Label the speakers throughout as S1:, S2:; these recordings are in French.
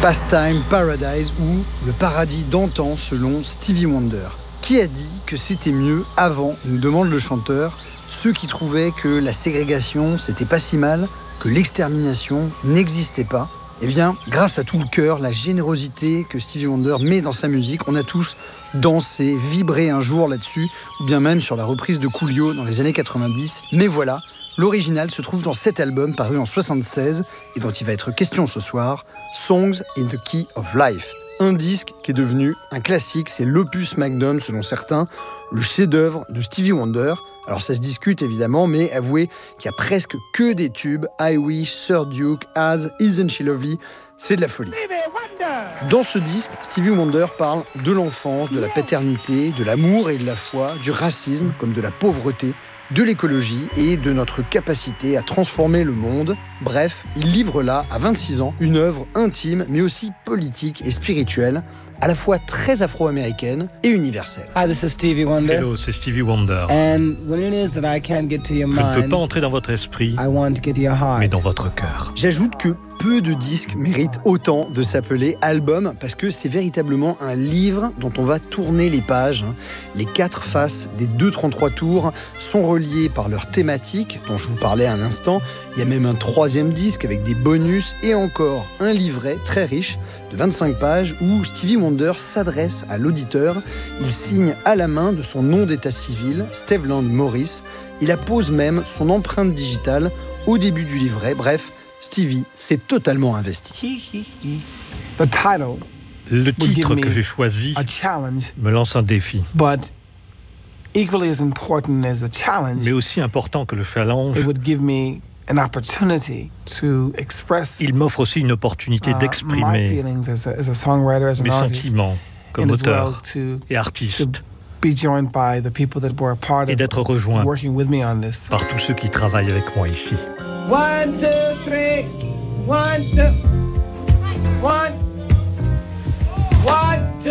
S1: Pastime Paradise ou le paradis d'antan selon Stevie Wonder. Qui a dit que c'était mieux avant, nous demande le chanteur, ceux qui trouvaient que la ségrégation c'était pas si mal, que l'extermination n'existait pas. Eh bien, grâce à tout le cœur, la générosité que Stevie Wonder met dans sa musique, on a tous dansé, vibré un jour là-dessus, ou bien même sur la reprise de Coolio dans les années 90. Mais voilà, l'original se trouve dans cet album paru en 76 et dont il va être question ce soir, Songs in the Key of Life. Un disque qui est devenu un classique, c'est l'opus magnum selon certains, le chef-d'œuvre de Stevie Wonder. Alors ça se discute évidemment, mais avouez qu'il y a presque que des tubes. I Wish, Sir Duke, As, Isn't She Lovely, c'est de la folie. Dans ce disque, Stevie Wonder parle de l'enfance, de la paternité, de l'amour et de la foi, du racisme comme de la pauvreté, de l'écologie et de notre capacité à transformer le monde. Bref, il livre là, à 26 ans, une œuvre intime, mais aussi politique et spirituelle, à la fois très afro-américaine et universelle.
S2: Hi, this is Stevie Wonder.
S3: Hello, c'est Stevie Wonder.
S2: And when it is that I can't get to your mind,
S3: Je ne peux pas entrer dans votre esprit,
S2: I want to get to your heart.
S3: mais dans votre cœur.
S1: J'ajoute que peu de disques méritent autant de s'appeler album parce que c'est véritablement un livre dont on va tourner les pages. Les 4 faces des 233 tours sont reliées par leur thématique dont je vous parlais un instant. Il y a même un 3e disque avec des bonus et encore un livret très riche de 25 pages où Stevie Wonder s'adresse à l'auditeur. Il signe à la main de son nom d'état civil, Stevland Morris. Il appose même son empreinte digitale au début du livret. Bref, Stevie s'est totalement investi.
S4: The title
S3: Le
S4: would give
S3: titre
S4: me
S3: que j'ai choisi
S4: a challenge,
S3: me lance un défi.
S4: but equally as important as a challenge,
S3: Mais aussi important que le challenge,
S4: it would give me an opportunity to express
S3: il m'offre aussi une opportunité
S4: my
S3: d'exprimer
S4: feelings as a songwriter, as an
S3: mes
S4: artist,
S3: sentiments comme
S4: and as well
S3: auteur
S4: to
S3: et artiste,
S4: be joined by the people that were a part
S3: et
S4: of
S3: d'être rejoint
S4: working with me on this.
S3: par tous ceux qui travaillent avec moi ici.
S2: 1, 2, 3, 1, 2, 1, 1, 2,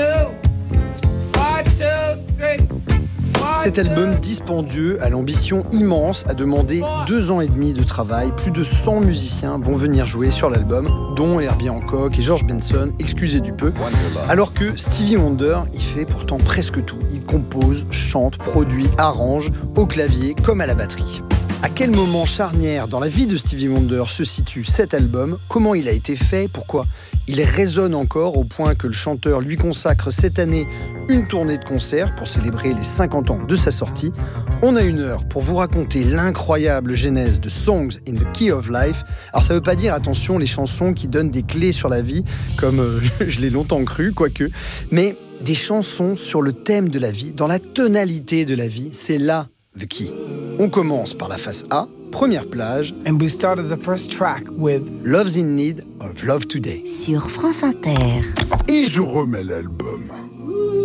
S2: 1, 2, 3.
S1: Cet album dispendieux a l'ambition immense, a demandé 2 ans et demi de travail. Plus de 100 musiciens vont venir jouer sur l'album, dont Herbie Hancock et George Benson, excusez du peu. Alors que Stevie Wonder, il fait pourtant presque tout. Il compose, chante, produit, arrange, au clavier comme à la batterie. À quel moment charnière dans la vie de Stevie Wonder se situe cet album? Comment il a été fait? Pourquoi il résonne encore au point que le chanteur lui consacre cette année une tournée de concerts pour célébrer les 50 ans de sa sortie? On a 1 heure pour vous raconter l'incroyable genèse de Songs in the Key of Life. Alors ça veut pas dire, attention, les chansons qui donnent des clés sur la vie, comme je l'ai longtemps cru, quoique, mais des chansons sur le thème de la vie, dans la tonalité de la vie, c'est là The Key. On commence par la face A, première plage.
S4: And we started the first track with
S1: Love's in Need of Love Today.
S5: Sur France Inter.
S6: Et je remets l'album.